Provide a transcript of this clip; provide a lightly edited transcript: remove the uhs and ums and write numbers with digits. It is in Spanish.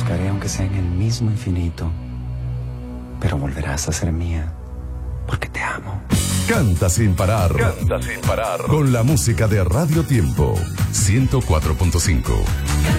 buscaré aunque sea en el mismo infinito, pero volverás a ser mía, porque te amo. Canta sin parar. Canta sin parar. Con la música de Radio Tiempo 104.5.